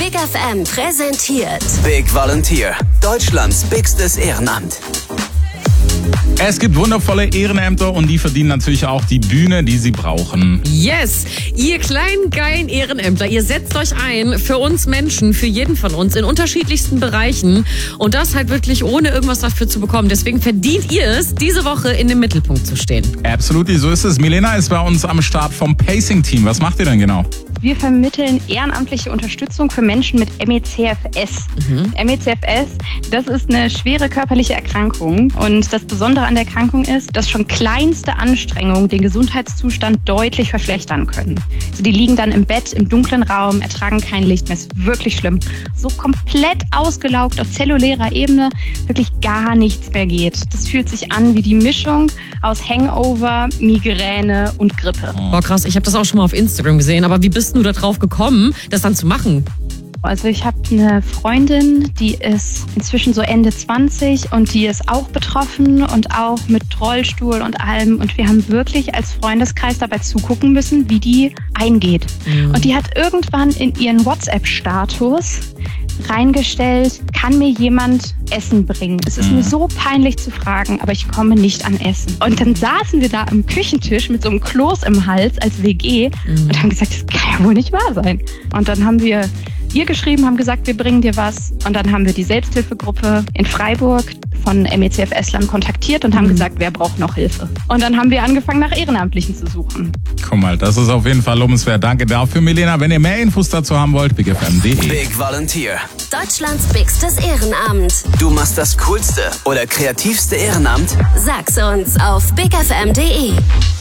Big FM präsentiert Big Volunteer, Deutschlands bigstes Ehrenamt. Es gibt wundervolle Ehrenämter und die verdienen natürlich auch die Bühne, die sie brauchen. Yes! Ihr kleinen, geilen Ehrenämtler, ihr setzt euch ein für uns Menschen, für jeden von uns in unterschiedlichsten Bereichen und das halt wirklich ohne irgendwas dafür zu bekommen. Deswegen verdient ihr es, diese Woche in dem Mittelpunkt zu stehen. Absolut, so ist es. Milena ist bei uns am Start vom Pacing-Team. Was macht ihr denn genau? Wir vermitteln ehrenamtliche Unterstützung für Menschen mit MECFS. MECFS, das ist eine schwere körperliche Erkrankung. Und das Besondere an der Erkrankung ist, dass schon kleinste Anstrengungen den Gesundheitszustand deutlich verschlechtern können. Also die liegen dann im Bett, im dunklen Raum, ertragen kein Licht mehr. Ist wirklich schlimm. So komplett ausgelaugt auf zellulärer Ebene, wirklich gar nichts mehr geht. Das fühlt sich an wie die Mischung aus Hangover, Migräne und Grippe. Boah, krass, ich habe das auch schon mal auf Instagram gesehen, aber wie bist du da drauf gekommen, das dann zu machen? Also ich habe eine Freundin, die ist inzwischen so Ende 20 und die ist auch betroffen und auch mit Rollstuhl und allem. Und wir haben wirklich als Freundeskreis dabei zugucken müssen, wie die eingeht. Und die hat irgendwann in ihren WhatsApp-Status reingestellt, kann mir jemand Essen bringen? Es ist mir so peinlich zu fragen, aber ich komme nicht an Essen. Und dann saßen wir da am Küchentisch mit so einem Kloß im Hals als WG und haben gesagt, das kann ja wohl nicht wahr sein. Und dann haben wir ihr geschrieben, haben gesagt, wir bringen dir was. Und dann haben wir die Selbsthilfegruppe in Freiburg von MECFS-Lern kontaktiert und haben gesagt, wer braucht noch Hilfe. Und dann haben wir angefangen, nach Ehrenamtlichen zu suchen. Guck mal, das ist auf jeden Fall lobenswert. Danke dafür, Milena. Wenn ihr mehr Infos dazu haben wollt, bigfm.de. Big Volunteer. Deutschlands bigstes Ehrenamt. Du machst das coolste oder kreativste Ehrenamt? Sag's uns auf bigfm.de.